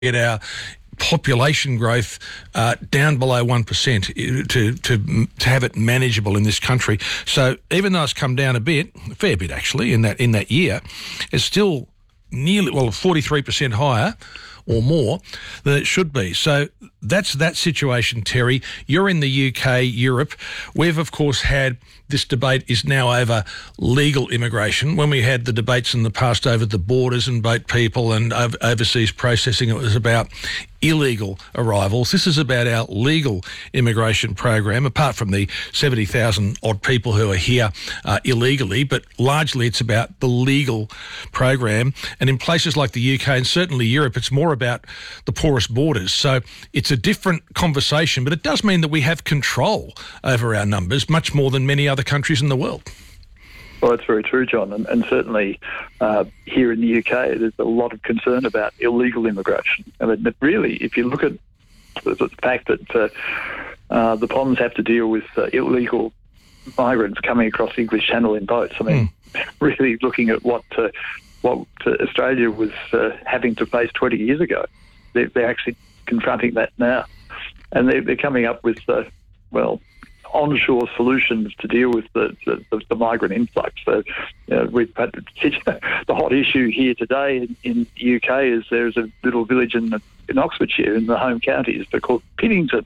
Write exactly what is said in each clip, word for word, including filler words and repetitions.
get our population growth uh, down below one percent to, to to have it manageable in this country. So even though it's come down a bit, a fair bit actually, in that in that year, it's still nearly, well, forty-three percent higher or more than it should be. So that's that situation, Terry. You're in the U K, Europe. We've, of course, had this debate is now over legal immigration. When we had the debates in the past over the borders and boat people and overseas processing, it was about illegal arrivals. This is about our legal immigration program, apart from the seventy thousand odd people who are here uh, illegally, but largely it's about the legal program. And in places like the U K and certainly Europe, it's more about the porous borders. So it's a different conversation, but it does mean that we have control over our numbers much more than many other countries in the world. Well, that's very true, John, and, and certainly uh, here in the U K, there's a lot of concern about illegal immigration. I mean, but really, if you look at the, the fact that uh, uh, the ponds have to deal with uh, illegal migrants coming across the English Channel in boats, I mean, mm. really looking at what uh, what uh, Australia was uh, having to face twenty years ago, they're, they're actually confronting that now, and they're, they're coming up with, uh, well, onshore solutions to deal with the, the, the migrant influx. So uh, we've had the hot issue here today in, in the U K is there's a little village in, in Oxfordshire in the home counties, they're called Piddington,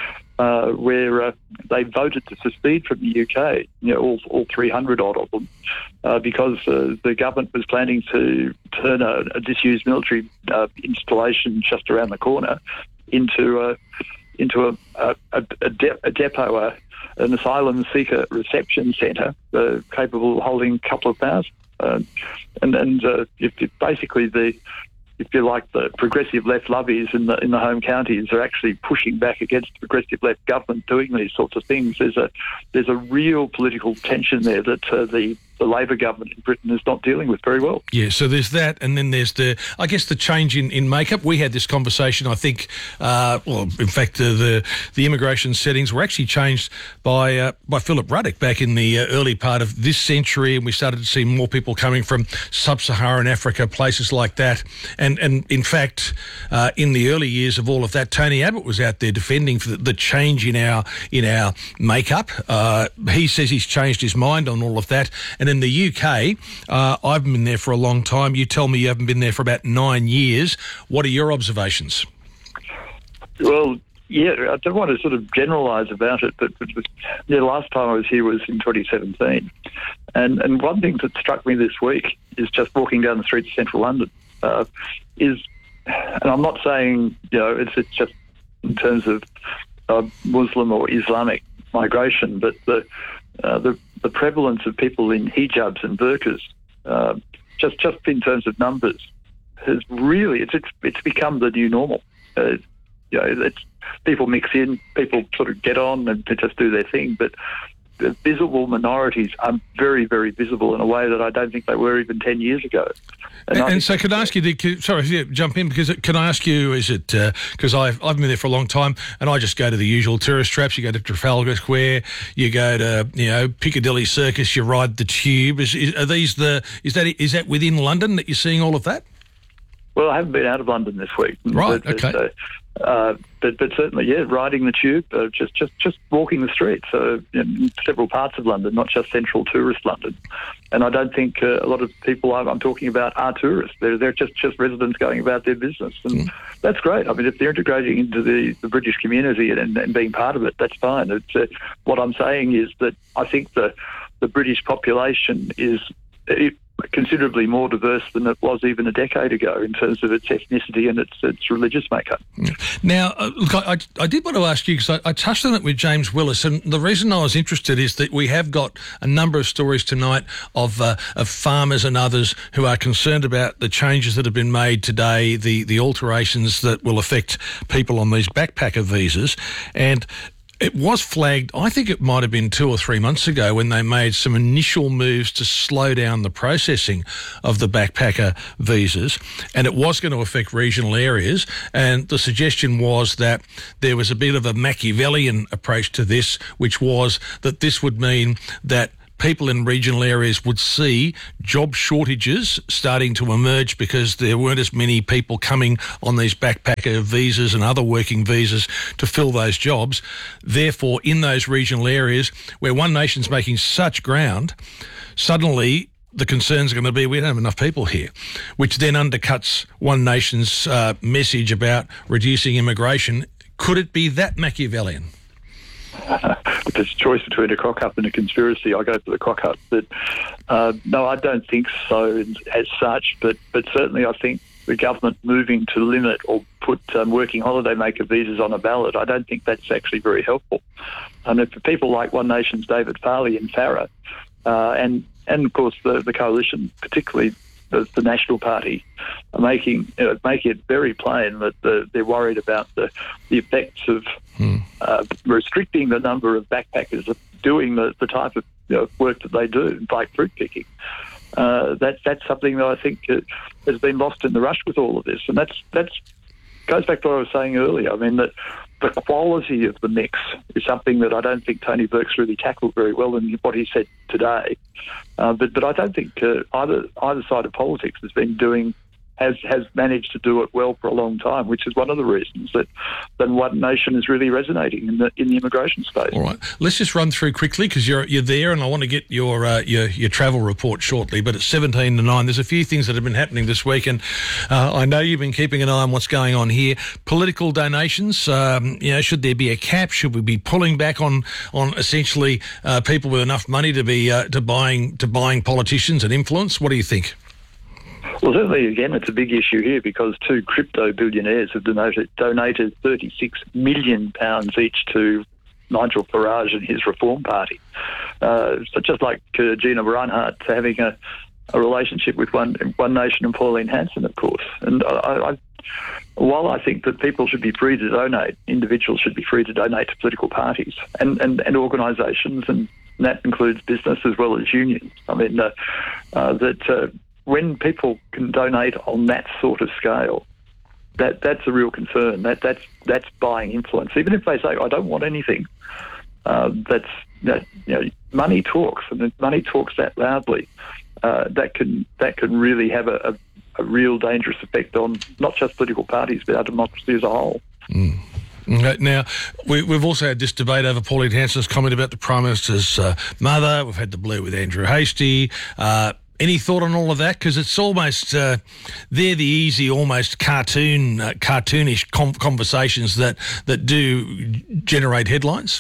uh, where uh, they voted to secede from the U K, you know, all, all three hundred odd of them, uh, because uh, the government was planning to turn a, a disused military uh, installation just around the corner into a into a, a, a, de- a depot, a, an asylum seeker reception centre uh, capable of holding a couple of thousand. Uh, and and uh, if, if basically the, if you like, the progressive left lobbies in the in the home counties are actually pushing back against the progressive left government doing these sorts of things. There's a there's a real political tension there that uh, the the Labor government in Britain is not dealing with very well. Yeah, so there's that, and then there's the, I guess, the change in, in makeup. We had this conversation, I think, uh, well, in fact, uh, the the immigration settings were actually changed by uh, by Philip Ruddock back in the uh, early part of this century, and we started to see more people coming from sub-Saharan Africa, places like that. And, and in fact, uh, in the early years of all of that, Tony Abbott was out there defending for the, the change in our, in our makeup. Uh, he says he's changed his mind on all of that. And in the U K, uh, I've been there for a long time. You tell me you haven't been there for about nine years. What are your observations? Well, yeah, I don't want to sort of generalise about it, but, but yeah, the last time I was here was in twenty seventeen. And, and one thing that struck me this week is just walking down the streets of central London uh, is, and I'm not saying, you know, it's, it's just in terms of uh, Muslim or Islamic migration, but the uh, the the prevalence of people in hijabs and burqas, uh, just just in terms of numbers, has really it's it's, it's become the new normal. Uh, you know, it's people mix in, people sort of get on and to just do their thing, but the visible minorities are very, very visible in a way that I don't think they were even ten years ago. And, and, and so could I ask you, to, sorry, yeah, jump in, because can I ask you, is it, because uh, I've, I've been there for a long time and I just go to the usual tourist traps, you go to Trafalgar Square, you go to, you know, Piccadilly Circus, you ride the tube. Is, is, are these the, is that, is that within London that you're seeing all of that? Well, I haven't been out of London this week. Right, but, okay. Uh, uh, but, but certainly, yeah, riding the tube, uh, just, just, just walking the streets, uh, in several parts of London, not just central tourist London. And I don't think uh, a lot of people I'm, I'm talking about are tourists. They're, they're just, just residents going about their business. And mm. that's great. I mean, if they're integrating into the, the British community and, and being part of it, that's fine. It's, uh, what I'm saying is that I think the, the British population is... It, considerably more diverse than it was even a decade ago in terms of its ethnicity and its, its religious makeup. Now, uh, look, I, I did want to ask you, because I, I touched on it with James Willis, and the reason I was interested is that we have got a number of stories tonight of uh, of farmers and others who are concerned about the changes that have been made today, the, the alterations that will affect people on these backpacker visas. And it was flagged, I think it might have been two or three months ago, when they made some initial moves to slow down the processing of the backpacker visas, and it was going to affect regional areas. And the suggestion was that there was a bit of a Machiavellian approach to this, which was that this would mean that people in regional areas would see job shortages starting to emerge because there weren't as many people coming on these backpacker visas and other working visas to fill those jobs. Therefore, in those regional areas where One Nation's making such ground, suddenly the concerns are going to be we don't have enough people here, which then undercuts One Nation's uh, message about reducing immigration. Could it be that Machiavellian? Uh, if there's a choice between a cock-up and a conspiracy, I go for the cock-up. But uh, no, I don't think so as such, but, but certainly I think the government moving to limit or put um, working holiday maker visas on a ballot, I don't think that's actually very helpful. And um, for people like One Nation's David Farley in Farrer, uh, and, and of course the, the coalition, particularly the, the National Party, are making, you know, making it very plain that the, they're worried about the, the effects of hmm. uh, restricting the number of backpackers doing the, the type of you know, work that they do, like fruit picking. Uh, that, that's something that I think uh, has been lost in the rush with all of this. And that's that's goes back to what I was saying earlier. I mean, that the quality of the mix is something that I don't think Tony Burke's really tackled very well in what he said today. Uh, but, but I don't think uh, either either side of politics has been doing has has managed to do it well for a long time, which is one of the reasons that, that One Nation is really resonating in the in the immigration space. All right, let's just run through quickly because you're you're there, and I want to get your uh, your your travel report shortly. But it's seventeen to nine. There's a few things that have been happening this week, and uh, I know you've been keeping an eye on what's going on here. Political donations. Um, you know, should there be a cap? Should we be pulling back on on essentially uh, people with enough money to be uh, to buying to buying politicians and influence? What do you think? Well, certainly, again, it's a big issue here because two crypto billionaires have donated, donated thirty-six million pounds each to Nigel Farage and his Reform Party. Uh, so just like uh, Gina Reinhardt having a, a relationship with One, One Nation and Pauline Hanson, of course. And I, I, while I think that people should be free to donate, individuals should be free to donate to political parties and, and, and organisations, and that includes business as well as unions. I mean, uh, uh, that... Uh, when people can donate on that sort of scale, that that's a real concern. That that's that's buying influence. Even if they say, "I don't want anything," uh, that's that. You know, money talks, and if money talks that loudly, uh, that can that can really have a, a, a real dangerous effect on not just political parties but our democracy as a whole. Mm. Now, we, we've also had this debate over Pauline Hanson's comment about the Prime Minister's uh, mother. We've had the blue with Andrew Hastie. Uh, Any thought on all of that? Because it's almost, uh, they're the easy, almost cartoon, uh, cartoonish com- conversations that, that do generate headlines.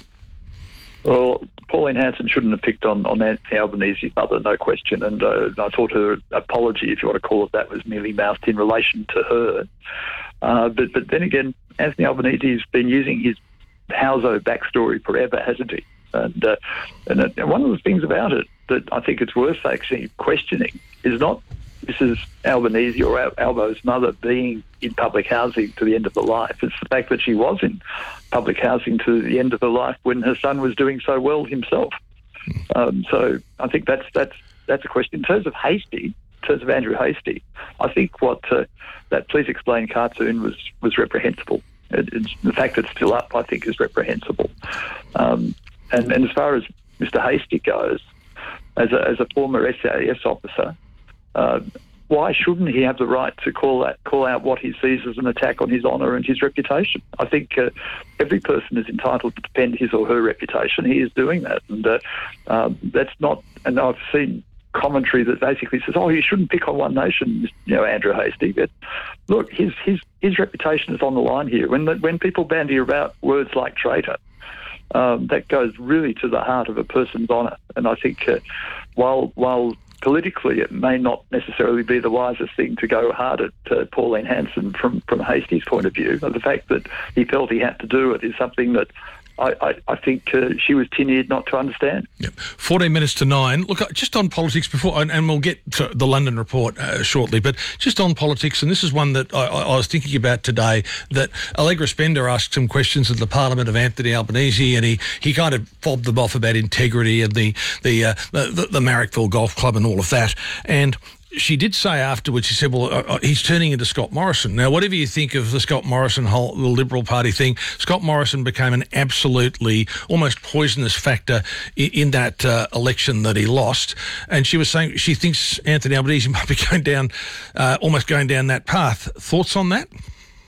Well, Pauline Hanson shouldn't have picked on, on Anthony Albanese's mother, no question. And uh, I thought her apology, if you want to call it that, was merely mouthed in relation to her. Uh, but, but then again, Anthony Albanese's been using his Houso backstory forever, hasn't he? And, uh, and, uh, and one of the things about it that I think it's worth actually questioning is not Missus Albanese or Al- Albo's mother being in public housing to the end of her life. It's the fact that she was in public housing to the end of her life when her son was doing so well himself. Um, so I think that's that's that's a question. In terms of Hastie, in terms of Andrew Hastie, I think what uh, that Please Explain cartoon was, was reprehensible. It, it's, the fact that it's still up, I think, is reprehensible. Um, and, and as far as Mister Hastie goes, As a, as a former S A S officer, uh, why shouldn't he have the right to call that, call out what he sees as an attack on his honour and his reputation? I think uh, every person is entitled to defend his or her reputation. He is doing that, and uh, um, that's not. And I've seen commentary that basically says, "Oh, you shouldn't pick on One Nation, you know, Andrew Hastie." But look, his his his reputation is on the line here. When the, when people bandy about words like traitor, Um, that goes really to the heart of a person's honour. And I think uh, while while politically it may not necessarily be the wisest thing to go hard at uh, Pauline Hanson from, from Hastie's point of view, but the fact that he felt he had to do it is something that I, I, I think uh, she was tin-eared not to understand. Yep. fourteen minutes to nine. Look, just on politics before, and, and we'll get to the London report uh, shortly, but just on politics, and this is one that I, I was thinking about today, that Allegra Spender asked some questions at the Parliament of Anthony Albanese, and he, he kind of fobbed them off about integrity and the, the, uh, the, the Marrickville Golf Club and all of that. And she did say afterwards, she said, well, uh, he's turning into Scott Morrison. Now, whatever you think of the Scott Morrison whole the Liberal Party thing, Scott Morrison became an absolutely almost poisonous factor in, in that uh, election that he lost. And she was saying she thinks Anthony Albanese might be going down, uh, almost going down that path. Thoughts on that?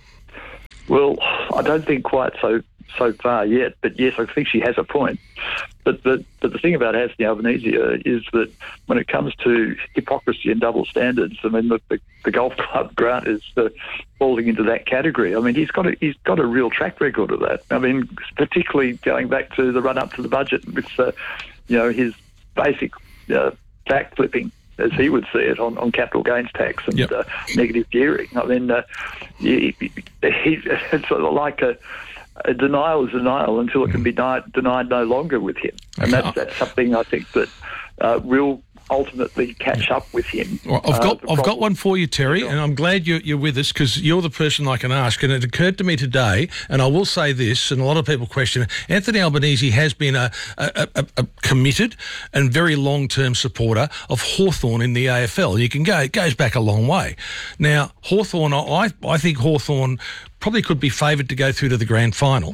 Well, I don't think quite so so far yet, but yes, I think she has a point. But the, but the thing about Anthony Albanese uh, is that when it comes to hypocrisy and double standards, I mean, the, the, the golf club grant is uh, falling into that category. I mean, he's got a, he's got a real track record of that. I mean, particularly going back to the run-up to the budget with, uh, you know, his basic uh, backflipping, as he would see it, on, on capital gains tax and yep. uh, negative gearing. I mean, uh, he, he, he, it's sort of like a... A denial is denial until it can be denied, denied no longer with him. And that's, that's something I think that uh, will ultimately catch up with him. Well, I've got uh, I've got one for you, Terry, and I'm glad you're, you're with us because you're the person I can ask. And it occurred to me today, and I will say this, and a lot of people question it, Anthony Albanese has been a, a, a, a committed and very long-term supporter of Hawthorn in the A F L. You can go, it goes back a long way. Now, Hawthorn, I, I think Hawthorn probably could be favoured to go through to the grand final.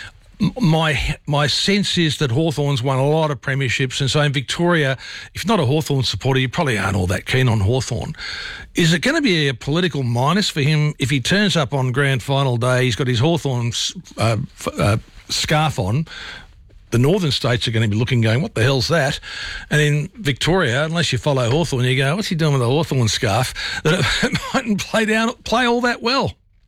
My my sense is that Hawthorn's won a lot of premierships, and so in Victoria, if not a Hawthorn supporter, you probably aren't all that keen on Hawthorn. Is it going to be a political minus for him if he turns up on grand final day, he's got his Hawthorn uh, uh, scarf on? The northern states are going to be looking, going, what the hell's that? And in Victoria, unless you follow Hawthorn, you go, what's he doing with a Hawthorn scarf? That it mightn't play down, play all that well.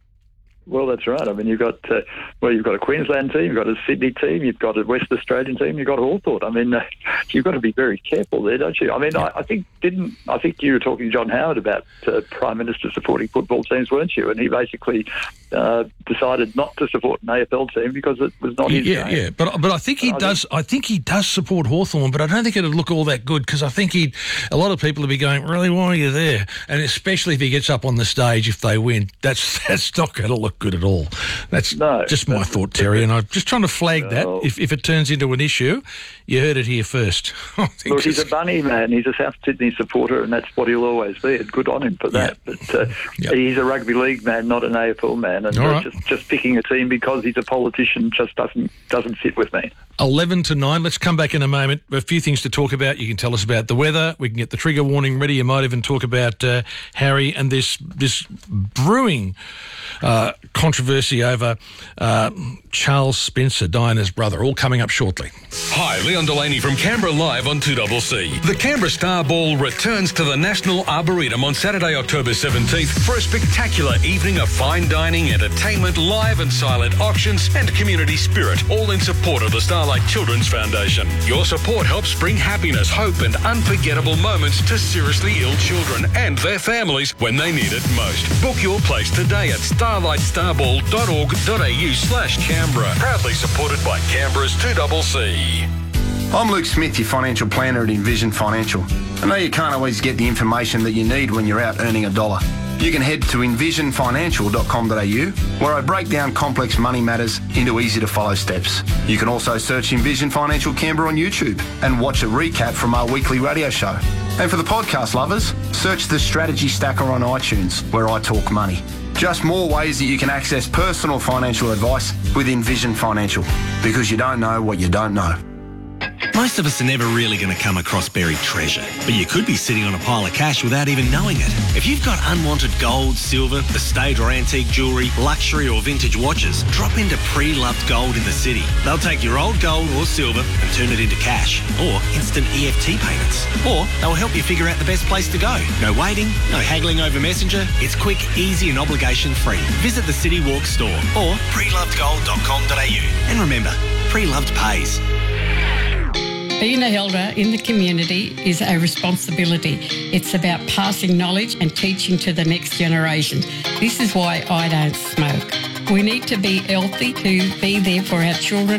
Well, that's right. I mean, you've got uh, well, you've got a Queensland team, you've got a Sydney team, you've got a West Australian team, you've got Hawthorn. I mean, uh, you've got to be very careful there, don't you? I mean, I, I think didn't I think you were talking to John Howard about uh, Prime Minister supporting football teams, weren't you? And he basically uh, decided not to support an A F L team because it was not his yeah, game. Yeah, but but I think he I does. Think, I think he does support Hawthorn, but I don't think it'd look all that good because I think he, a lot of people would be going, really, why are you there? And especially if he gets up on the stage, if they win, that's that's not going to look good at all. That's no, just my that's, thought, Terry, and I'm just trying to flag no. that. If if it turns into an issue, you heard it here first. Look, he's a bunny man. He's a South Sydney supporter, and that's what he'll always be. And good on him for that. Yep. But uh, yep. he's a rugby league man, not an A F L man. And uh, right. just just picking a team because he's a politician just doesn't doesn't sit with me. eleven to nine. Let's come back in a moment. A few things to talk about. You can tell us about the weather. We can get the trigger warning ready. You might even talk about uh, Harry and this this brewing uh, controversy over uh, Charles Spencer, Diana's brother. All coming up shortly. Hi, Leon Delaney from Canberra Live on two C C. The Canberra Star Ball returns to the National Arboretum on Saturday, October seventeenth for a spectacular evening of fine dining, entertainment, live and silent auctions and community spirit, all in support of the Starlight Children's Foundation. Your support helps bring happiness, hope and unforgettable moments to seriously ill children and their families when they need it most. Book your place today at starlight starball dot org dot a u slash Canberra. Proudly supported by Canberra's two C C. I'm Luke Smith, your financial planner at Envision Financial. I know you can't always get the information that you need when you're out earning a dollar. You can head to envision financial dot com dot a u, where I break down complex money matters into easy-to-follow steps. You can also search Envision Financial Canberra on YouTube and watch a recap from our weekly radio show. And for the podcast lovers, search the Strategy Stacker on iTunes, where I talk money. Just more ways that you can access personal financial advice with Envision Financial, because you don't know what you don't know. Most of us are never really going to come across buried treasure, but you could be sitting on a pile of cash without even knowing it. If you've got unwanted gold, silver, estate or antique jewellery, luxury or vintage watches, drop into Pre-Loved Gold in the city. They'll take your old gold or silver and turn it into cash or instant E F T payments. Or they'll help you figure out the best place to go. No waiting, no haggling over Messenger. It's quick, easy and obligation free. Visit the City Walk store or pre loved gold dot com dot a u. And remember, Pre-Loved pays. Being an elder in the community is a responsibility. It's about passing knowledge and teaching to the next generation. This is why I don't smoke. We need to be healthy to be there for our children